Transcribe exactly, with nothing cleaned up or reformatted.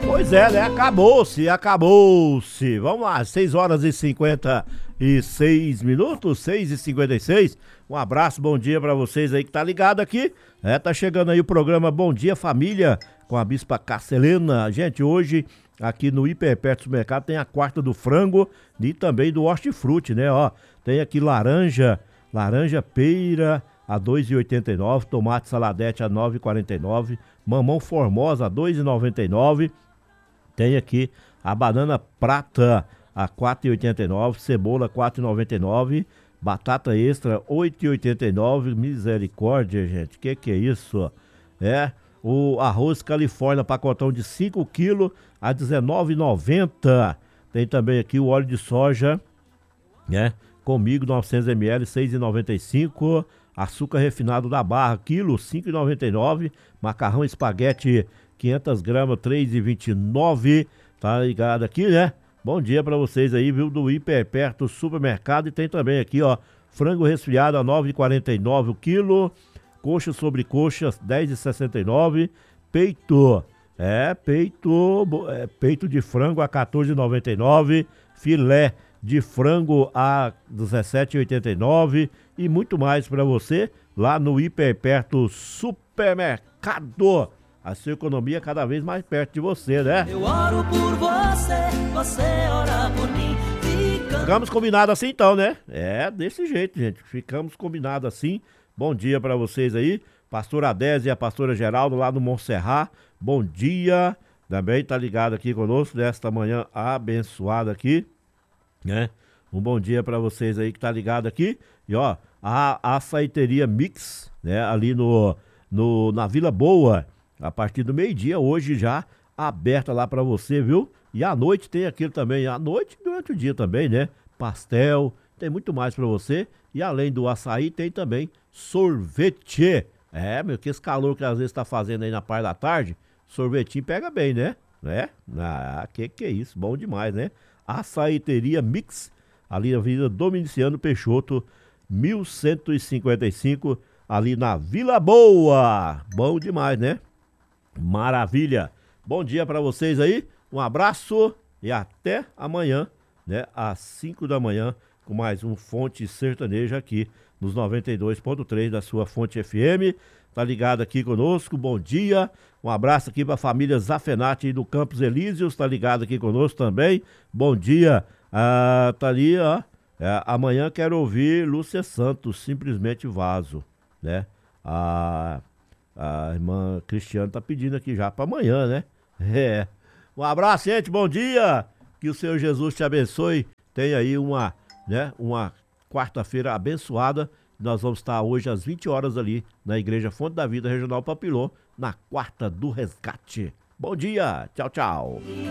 Pois é, né? Acabou-se, acabou-se. Vamos lá, seis horas e cinquenta e seis minutos, seis e cinquenta e seis. Um abraço, bom dia pra vocês aí que tá ligado aqui. É, tá chegando aí o programa Bom Dia Família com a Bispa Castelena. Gente, hoje aqui no Hiperperto Supermercado tem a quarta do frango e também do hortifruti, né? Ó, tem aqui laranja, laranja peira a dois reais e oitenta e nove centavos, tomate saladete a nove reais e quarenta e nove centavos, mamão formosa a dois reais e noventa e nove centavos. Tem aqui a banana prata a quatro reais e oitenta e nove centavos, cebola quatro reais e noventa e nove centavos, batata extra oito reais e oitenta e nove centavos, misericórdia, gente, que que é isso? É, o arroz Califórnia pacotão de cinco quilos a dezenove reais e noventa centavos. Tem também aqui o óleo de soja, né, comigo novecentos mililitros, seis reais e noventa e cinco centavos. Açúcar refinado da Barra, quilo, cinco reais e noventa e nove centavos. Macarrão espaguete, quinhentas gramas, três reais e vinte e nove centavos. Tá ligado aqui, né? Bom dia pra vocês aí, viu? Do Hiperperto Supermercado. E tem também aqui, ó, frango resfriado a nove reais e quarenta e nove centavos o quilo. Coxa sobre coxa, dez reais e sessenta e nove centavos. Peito, é, peito, é, peito de frango a quatorze reais e noventa e nove centavos. Filé de frango a dezessete reais e oitenta e nove centavos. E muito mais pra você lá no Hiperperto Supermercado. A sua economia cada vez mais perto de você, né? Eu oro por você, você ora por mim. Fica... Ficamos combinados assim então, né? É, desse jeito, gente. Ficamos combinados assim. Bom dia pra vocês aí. Pastora Adésia e a pastora Geraldo lá no Montserrat. Bom dia. Também tá ligado aqui conosco nesta manhã abençoada aqui, né? Um bom dia pra vocês aí que tá ligado aqui. E ó, a açaiteria Mix, né? Ali no, no, na Vila Boa. A partir do meio-dia, hoje já aberta lá pra você, viu? E à noite tem aquilo também, à noite e durante o dia também, né? Pastel, tem muito mais pra você. E além do açaí, tem também sorvete. É, meu, que esse calor que às vezes tá fazendo aí na parte da tarde, sorvetinho pega bem, né? Né? Ah, que que é isso, bom demais, né? Açaiteria Mix, ali na Avenida Dominiciano Peixoto, mil cento e cinquenta e cinco, ali na Vila Boa. Bom demais, né? Maravilha. Bom dia pra vocês aí. Um abraço e até amanhã, né? Às cinco da manhã, com mais um Fonte Sertaneja aqui nos noventa e dois ponto três da sua Fonte F M. Tá ligado aqui conosco? Bom dia. Um abraço aqui pra família Zafenati do Campos Elíseos. Tá ligado aqui conosco também. Bom dia. Ah, tá ali, ó. É, amanhã quero ouvir Lúcia Santos, Simplesmente Vaso, né? Ah... A irmã Cristiane tá pedindo aqui já pra amanhã, né? É. Um abraço, gente, bom dia! Que o Senhor Jesus te abençoe. Tem aí uma, né, uma quarta-feira abençoada. Nós vamos estar hoje às vinte horas ali na Igreja Fonte da Vida Regional Papilô, na Quarta do Resgate. Bom dia, tchau, tchau.